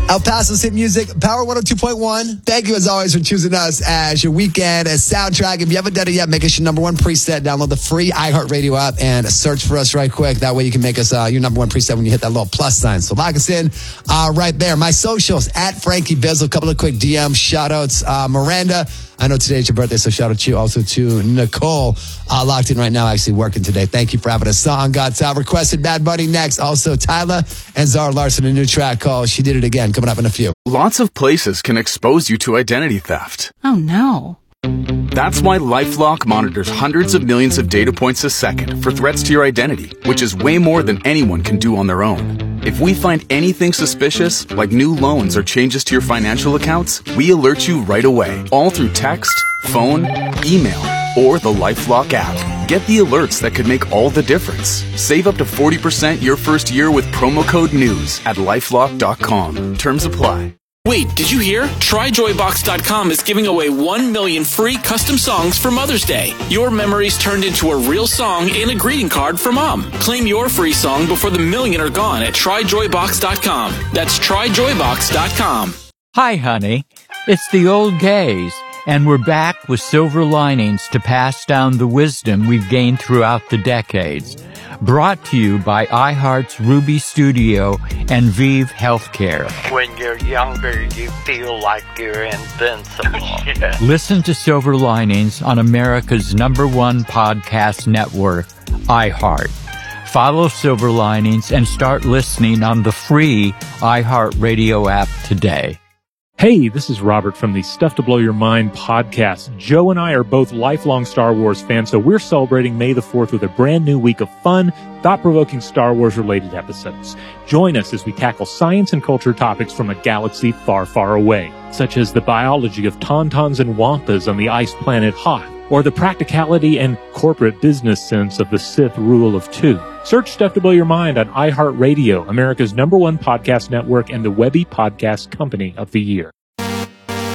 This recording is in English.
El Paso's hit music, Power 102.1. Thank you, as always, for choosing us as your weekend soundtrack. If you haven't done it yet, make us your number one preset. Download the free iHeartRadio app and search for us right quick. That way you can make us your number one preset when you hit that little plus sign. So lock us in right there. My socials, at Frankie Bizzle. A couple of quick DM shout-outs. Miranda, I know today's your birthday, so shout out to you. Also to Nicole, locked in right now, actually working today. Thank you for having a song. Got requested Bad Bunny next. Also Tyler and Zara Larson, a new track called She Did It Again, coming up in a few. Lots of places can expose you to identity theft. Oh, no. That's why LifeLock monitors hundreds of millions of data points a second for threats to your identity, which is way more than anyone can do on their own. If we find anything suspicious, like new loans or changes to your financial accounts, we alert you right away, all through text, phone, email, or the LifeLock app. Get the alerts that could make all the difference. Save up to 40% your first year with promo code NEWS at LifeLock.com. Terms apply. Wait, did you hear? TryJoyBox.com is giving away 1 million free custom songs for Mother's Day. Your memories turned into a real song and a greeting card for Mom. Claim your free song before the million are gone at TryJoyBox.com. That's TryJoyBox.com. Hi, honey. It's the old gays, and we're back with silver linings to pass down the wisdom we've gained throughout the decades. Brought to you by iHeart's Ruby Studio and Vive Healthcare. When you're younger, you feel like you're invincible. Yeah. Listen to Silver Linings on America's #1 podcast network, iHeart. Follow Silver Linings and start listening on the free iHeartRadio app today. Hey, this is Robert from the Stuff to Blow Your Mind podcast. Joe and I are both lifelong Star Wars fans, so we're celebrating May the 4th with a brand new week of fun, thought-provoking Star Wars-related episodes. Join us as we tackle science and culture topics from a galaxy far, far away, such as the biology of tauntauns and wampas on the ice planet Hoth, or the practicality and corporate business sense of the Sith rule of two. Search Stuff to Blow Your Mind on iHeartRadio, America's #1 podcast network and the Webby Podcast Company of the Year.